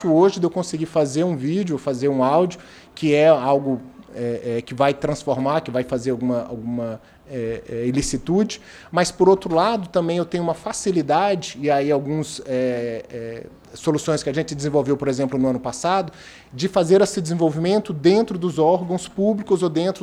hoje de eu conseguir fazer um vídeo, fazer um áudio, que é algo que vai transformar, que vai fazer alguma ilicitude, mas por outro lado também eu tenho uma facilidade, e aí algumas soluções que a gente desenvolveu, por exemplo, no ano passado, de fazer esse desenvolvimento dentro dos órgãos públicos ou dentro